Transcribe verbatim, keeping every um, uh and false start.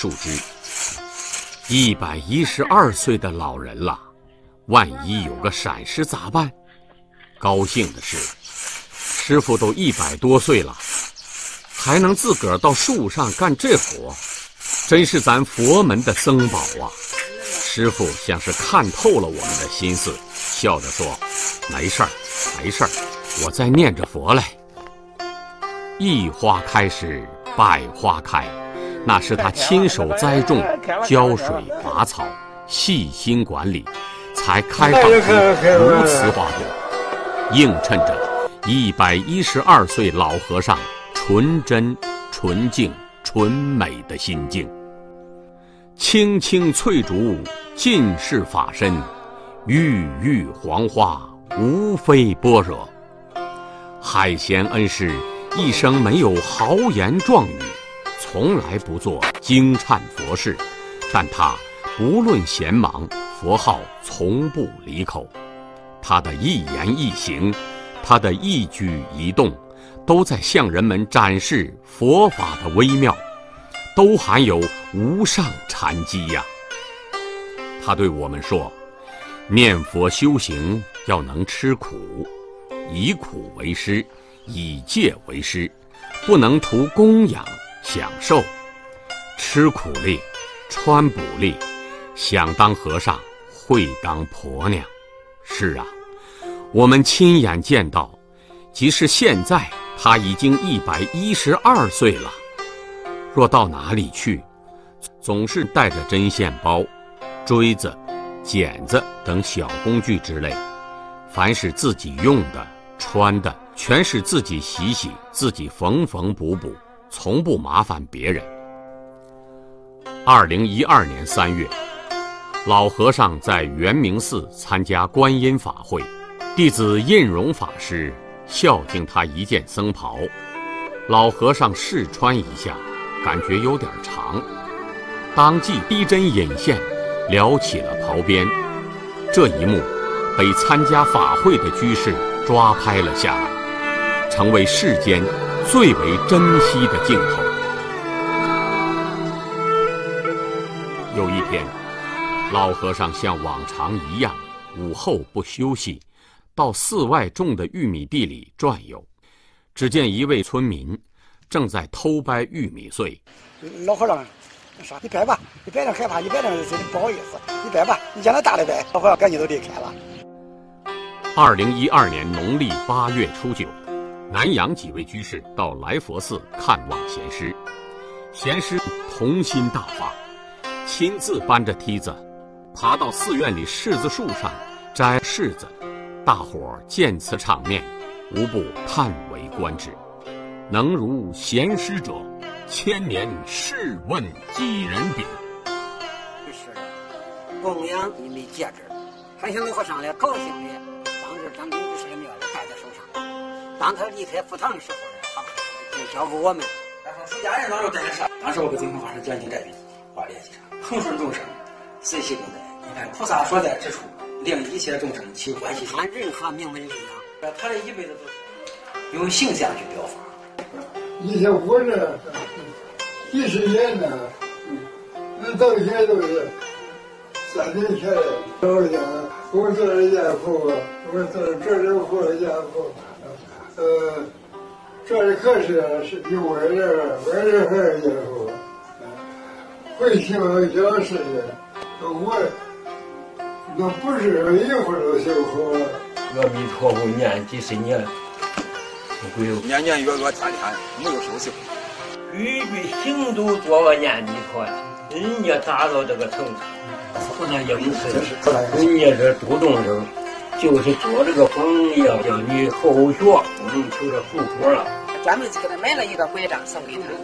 树枝。一百一十二岁的老人了，万一有个闪失咋办？高兴的是，师傅都一百多岁了，还能自个儿到树上干这活，真是咱佛门的僧宝啊！师傅像是看透了我们的心思，笑着说：“没事儿，没事儿，我在念着佛嘞。”一花开时，百花开，那是他亲手栽种、浇水、拔草、细心管理，才开放出如此花朵，映衬着一百一十二岁老和尚纯真、纯净、纯美的心境。青青翠竹，尽是法身；郁郁黄花，无非般若。海贤恩师一生没有豪言壮语，从来不做惊忏佛事，但他不论闲忙，佛号从不离口。他的一言一行，他的一举一动，都在向人们展示佛法的微妙，都含有无上禅机呀。他对我们说，念佛修行要能吃苦，以苦为师，以戒为师，不能图供养享受，吃苦力，穿补力，想当和尚会当婆娘。是啊，我们亲眼见到，即使现在他已经一百一十二岁了，若到哪里去，总是带着针线包、锥子、剪子等小工具之类，凡是自己用的、穿的，全是自己洗洗，自己缝缝补补，从不麻烦别人。二零一二年三月，老和尚在圆明寺参加观音法会，弟子印容法师孝敬他一件僧袍，老和尚试穿一下，感觉有点长，当即逼针引线，撩起了袍边。这一幕被参加法会的居士抓拍了下来，成为世间最为珍惜的镜头。有一天，老和尚像往常一样，午后不休息，到寺外种的玉米地里转悠。只见一位村民正在偷掰玉米穗。 老和尚说：“你掰吧，你掰点害怕，你掰点不好意思，你掰吧，你将来大的掰。”老和尚赶紧都离开了。 二零一二年农历八月初九，南阳几位居士到来佛寺看望贤师，贤师童心大发，亲自搬着梯子爬到寺院里柿子树上摘柿子。大伙儿见此场面，无不叹为观止。能如贤师者，千年试问几人比？ 是供养玉米戒指，还向老和尚来高兴的。当时张炳居士的庙也戴在手上。当他离开佛堂的时候呢，他就交给我们。 然后出家人当时戴上，当时我给宗喀法师讲经摘笔，画联系上，恒顺众生，随喜共在。你看菩萨所在之处，令一切众生起欢喜心。 按任何名门力量， 他这一辈子都是用形象去表法。 以前活着几十年呢，那到现在都是三年前来，我讲我做了家父，我做了这里活家父，呃，这里可是是比我这我这还是家父，会修小事的，我那不是一会儿都修好了。 阿弥陀佛念几十年。 年年月月天天没有休息， 句句行都做个念弥陀，人家达到这个程度，不能应试，人家是主动生，就是做这个榜样，叫你后学，不能求着富婆了。 专门给他买了一个拐杖送给他。